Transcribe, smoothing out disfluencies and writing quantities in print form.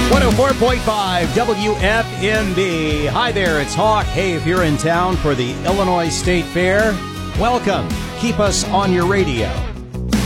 104.5 WFMB. Hi there, it's Hawk. Hey, if you're in town for the Illinois State Fair, welcome. Keep us on your radio.